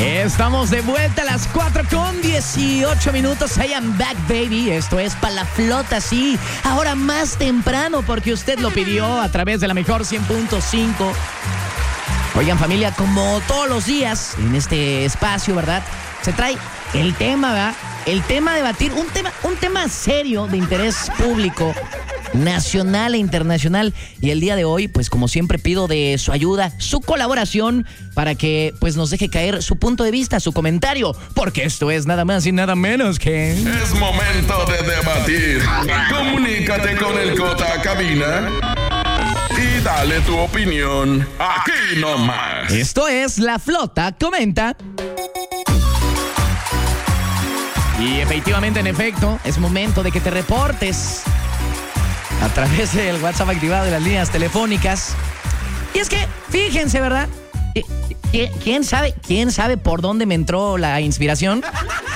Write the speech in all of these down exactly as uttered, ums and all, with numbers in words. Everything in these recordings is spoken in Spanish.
Estamos de vuelta a las cuatro con dieciocho minutos. I am back, baby. Esto es Pa' la Flota, sí. Ahora más temprano porque usted lo pidió a través de la mejor cien punto cinco. Oigan, familia, como todos los días en este espacio, ¿verdad? Se trae el tema, ¿verdad? El tema a debatir, un tema, un tema serio de interés público, nacional e internacional. Y el día de hoy, pues como siempre, pido de su ayuda, su colaboración, para que pues nos deje caer su punto de vista, su comentario, porque esto es nada más y nada menos que... Es momento de debatir. Comunícate con el Cota Cabina y dale tu opinión aquí nomás. Esto es La Flota Comenta. Y efectivamente, en efecto, es momento de que te reportes a través del WhatsApp activado de las líneas telefónicas. Y es que, fíjense, ¿verdad? ¿Quién sabe, quién sabe por dónde me entró la inspiración?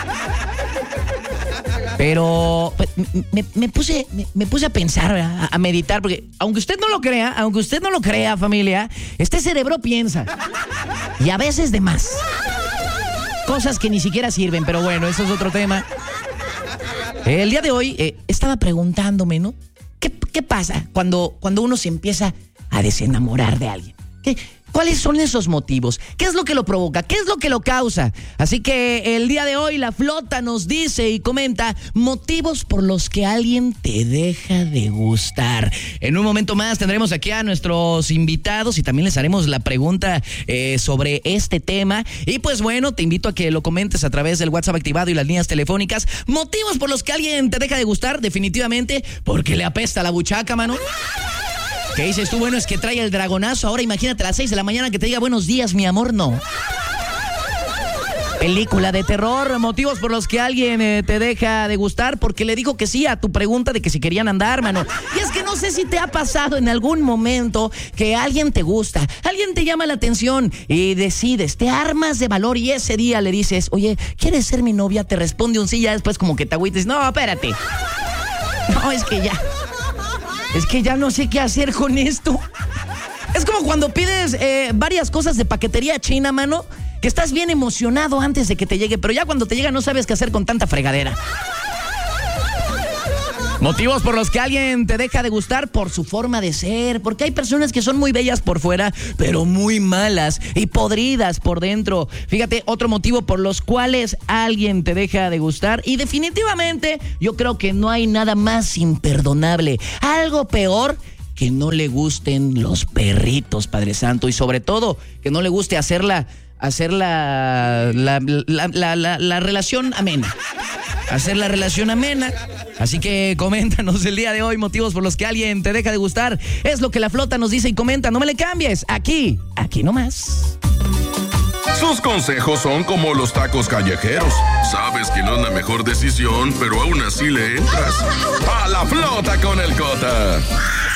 Pero pues, me, me, puse, me, me puse a pensar, a, a meditar, porque aunque usted no lo crea, aunque usted no lo crea, familia, este cerebro piensa. Y a veces de más. Cosas que ni siquiera sirven, pero bueno, eso es otro tema. El día de hoy eh, estaba preguntándome, ¿no? ¿Qué, qué pasa cuando, cuando uno se empieza a desenamorar de alguien? ¿Qué, ¿Cuáles son esos motivos? ¿Qué es lo que lo provoca? ¿Qué es lo que lo causa? Así que el día de hoy La Flota nos dice y comenta motivos por los que alguien te deja de gustar. En un momento más tendremos aquí a nuestros invitados y también les haremos la pregunta eh, sobre este tema. Y pues bueno, te invito a que lo comentes a través del WhatsApp activado y las líneas telefónicas. Motivos por los que alguien te deja de gustar, definitivamente, porque le apesta la buchaca, mano. ¿Qué dices tú? Bueno, es que trae el dragonazo. Ahora imagínate a las seis de la mañana que te diga buenos días, mi amor, no. Película de terror, motivos por los que alguien eh, te deja de gustar, porque le dijo que sí a tu pregunta de que si querían andar, mano. Y es que no sé si te ha pasado en algún momento que alguien te gusta, alguien te llama la atención y decides, te armas de valor y ese día le dices, oye, ¿quieres ser mi novia? Te responde un sí, ya después como que te agüites, no, espérate. No, es que ya... Es que ya no sé qué hacer con esto. Es como cuando pides eh, varias cosas de paquetería china, mano, que estás bien emocionado antes de que te llegue, pero ya cuando te llega no sabes qué hacer con tanta fregadera. Motivos por los que alguien te deja de gustar por su forma de ser, porque hay personas que son muy bellas por fuera, pero muy malas y podridas por dentro. Fíjate, otro motivo por los cuales alguien te deja de gustar, y definitivamente yo creo que no hay nada más imperdonable, algo peor que no le gusten los perritos, Padre Santo, y sobre todo que no le guste hacerla, hacer la, la, la, la, la, la relación amena. Hacer la relación amena. Así que coméntanos el día de hoy motivos por los que alguien te deja de gustar. Es lo que La Flota nos dice y comenta. No me le cambies. Aquí, aquí nomás. Sus consejos son como los tacos callejeros. Sabes que no es la mejor decisión, pero aún así le entras. ¡A La Flota con el Cota!